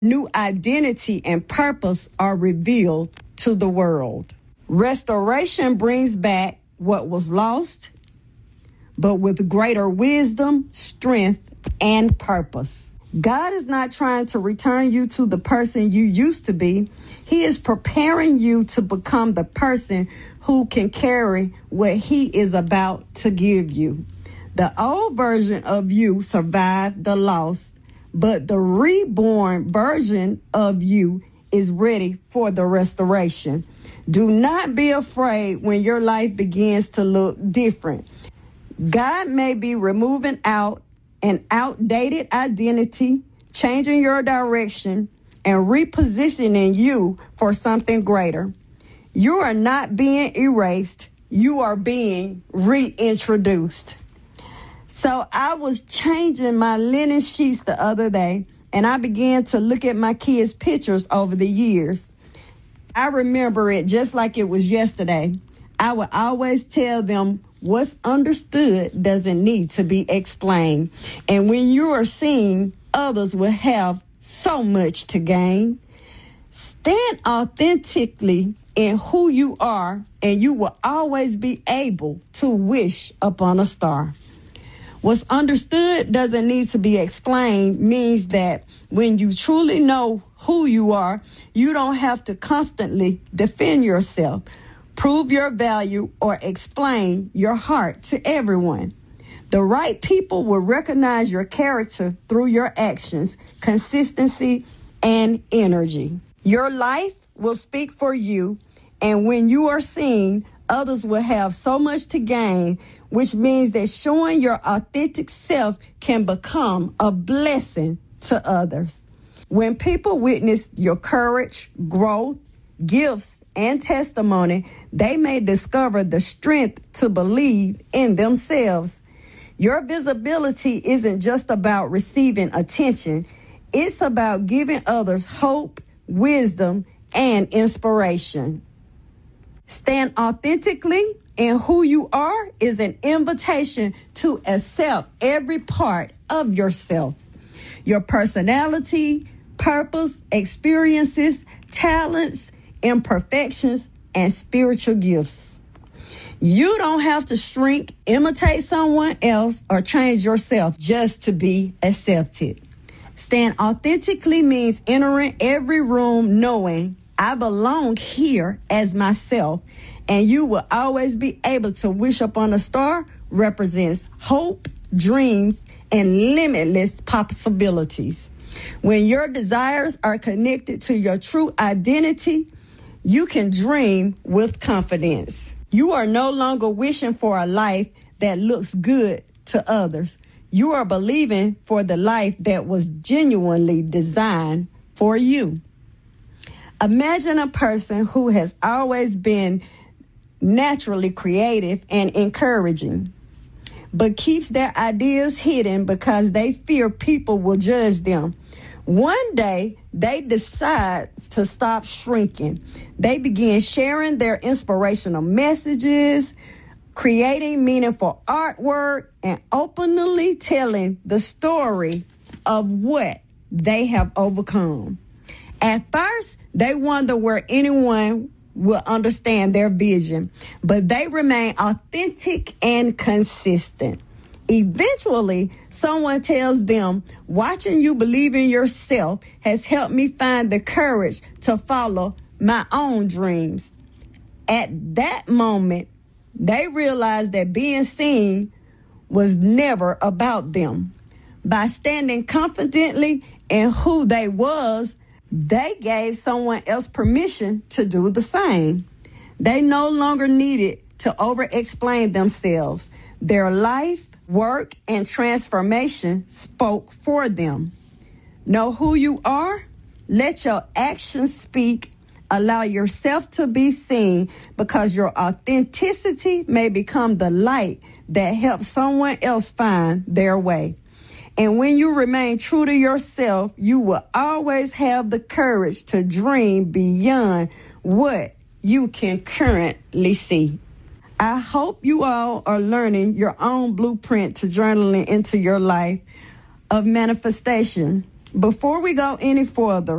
New identity and purpose are revealed to the world. Restoration brings back what was lost, but with greater wisdom, strength, and purpose. God is not trying to return you to the person you used to be. He is preparing you to become the person who can carry what He is about to give you. The old version of you survived the loss, but the reborn version of you is ready for the restoration. Do not be afraid when your life begins to look different. God may be removing out an outdated identity, changing your direction, and repositioning you for something greater. You are not being erased. You are being reintroduced. So I was changing my linen sheets the other day, and I began to look at my kids' pictures over the years. I remember it just like it was yesterday. I would always tell them what's understood doesn't need to be explained. And when you are seen, others will have so much to gain. Stand authentically in who you are, and you will always be able to wish upon a star. What's understood doesn't need to be explained means that when you truly know who you are, you don't have to constantly defend yourself, prove your value, or explain your heart to everyone. The right people will recognize your character through your actions, consistency, and energy. Your life will speak for you, and when you are seen, others will have so much to gain, which means that showing your authentic self can become a blessing to others. When people witness your courage, growth, gifts, and testimony, they may discover the strength to believe in themselves. Your visibility isn't just about receiving attention. It's about giving others hope, wisdom, and inspiration. Stand authentically in who you are is an invitation to accept every part of yourself. Your personality, purpose, experiences, talents, imperfections, and spiritual gifts. You don't have to shrink, imitate someone else, or change yourself just to be accepted. Stand authentically means entering every room knowing I belong here as myself, and you will always be able to wish upon a star represents hope, dreams, and limitless possibilities. When your desires are connected to your true identity, you can dream with confidence. You are no longer wishing for a life that looks good to others. You are believing for the life that was genuinely designed for you. Imagine a person who has always been naturally creative and encouraging, but keeps their ideas hidden because they fear people will judge them. One day, they decide to stop shrinking. They begin sharing their inspirational messages, creating meaningful artwork, and openly telling the story of what they have overcome. At first, they wonder where anyone will understand their vision, but they remain authentic and consistent. Eventually, someone tells them, watching you believe in yourself has helped me find the courage to follow my own dreams. At that moment, they realized that being seen was never about them. By standing confidently in who they was, they gave someone else permission to do the same. They no longer needed to over-explain themselves. Their life, work, and transformation spoke for them. Know who you are? Let your actions speak. Allow yourself to be seen, because your authenticity may become the light that helps someone else find their way. And when you remain true to yourself, you will always have the courage to dream beyond what you can currently see. I hope you all are learning your own blueprint to journaling into your life of manifestation. Before we go any further,